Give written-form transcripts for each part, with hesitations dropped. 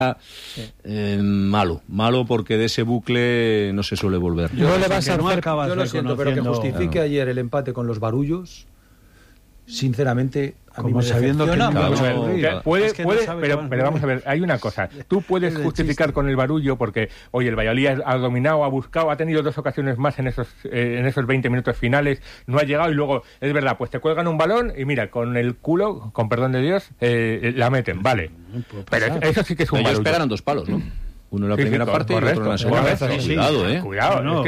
malo porque de ese bucle no se suele volver. Yo lo siento, pero que justifique ayer el empate con los barullos, sinceramente, a mí me sabiendo decepciona. Pero vamos a ver, hay una cosa. Tú puedes justificar con el barullo porque, oye, el Valladolid ha dominado, ha buscado, ha tenido 2 ocasiones más en esos 20 minutos finales, no ha llegado y luego, es verdad, pues te cuelgan un balón y mira, con el culo, con perdón de Dios, la meten, vale. Pero eso sí que es un barullo. Ellos pegaron 2 palos, ¿no? Uno en la primera parte y el otro en la segunda. Cuidado,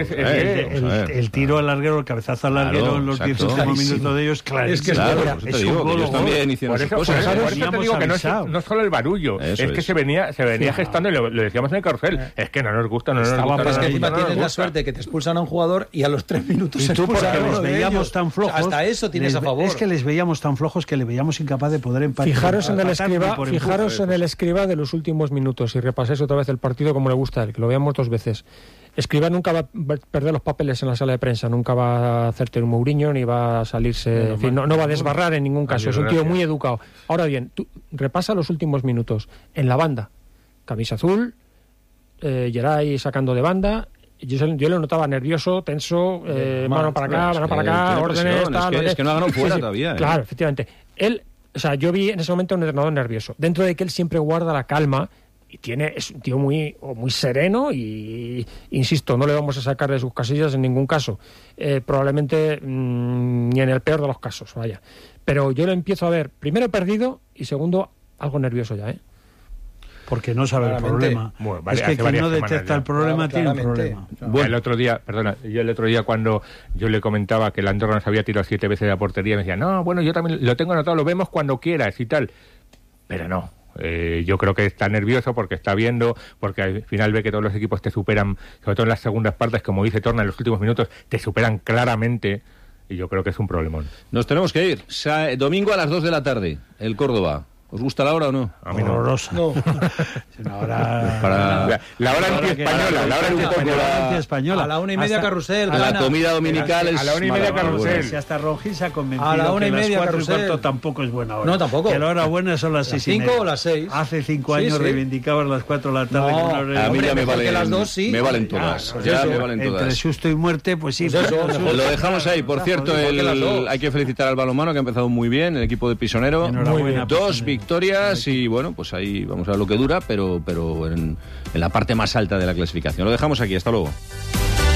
el tiro al larguero, el cabezazo al larguero en los 10 últimos minutos de ellos, claro. Es que es un gol. Ellos también hicieron esas cosas. Por eso te digo que no es solo el barullo, es que se venía gestando, y lo decíamos en el carrusel, es que no nos gusta, Es que encima tienes la suerte que te expulsan a un jugador y a los 3 minutos se expulsan a uno de ellos. Veíamos tan flojos. Hasta eso tienes a favor. Es que les veíamos tan flojos que le veíamos incapaz de poder empatar. Fijaros en el escriba de los últimos minutos y repaséis otra vez el partido como le gusta a él, que lo veamos 2 veces. Escribá nunca va a perder los papeles en la sala de prensa, nunca va a hacerte un Mourinho ni va a salirse, en fin, no va a desbarrar en ningún caso, es un tío muy educado. Ahora bien, tú repasa los últimos minutos en la banda, camisa azul, Geray sacando de banda. Yo lo notaba nervioso, tenso, mano para acá, órdenes, tal. Es que no ha ganado fuera todavía. Claro, efectivamente. Yo vi en ese momento un entrenador nervioso, dentro de que él siempre guarda la calma. Y es un tío muy sereno y, insisto, no le vamos a sacar de sus casillas en ningún caso. Probablemente ni en el peor de los casos, vaya. Pero yo lo empiezo a ver, primero perdido y segundo, algo nervioso ya, Porque no sabe el problema. Bueno, es que quien no detecta el problema tiene un problema. Bueno, el otro día cuando yo le comentaba que el Andorra nos había tirado 7 veces de la portería, me decía, no, bueno, yo también lo tengo anotado, lo vemos cuando quieras y tal. Pero no. Yo creo que está nervioso porque está viendo, porque al final ve que todos los equipos te superan, sobre todo en las segundas partes, como dice Torna, en los últimos minutos, te superan claramente, y yo creo que es un problemón. Nos tenemos que ir. Domingo a las 2 de la tarde, el Córdoba. ¿Os gusta la hora o no? A mí no. Horrorosa. No. La hora anti-española. A la 1:30 carrusel. A la comida dominical es a la 1:30 carrusel. Si hasta Rojín se ha convencido a la 1:30 que las 4:15 tampoco es buena hora. No, tampoco. Que la hora buena son las 6:30. 5 o las 6. Hace 5 años reivindicabas las 4 de la tarde. No, con una a mí ya me valen las 2, sí. Me valen todas. Me valen todas. Entre susto y muerte, pues sí. Lo dejamos ahí. Por cierto, hay que felicitar al balonmano, que ha empezado muy bien, el equipo de Pisonero. 2 victorias y bueno, pues ahí vamos a ver lo que dura, pero en la parte más alta de la clasificación. Lo dejamos aquí, hasta luego.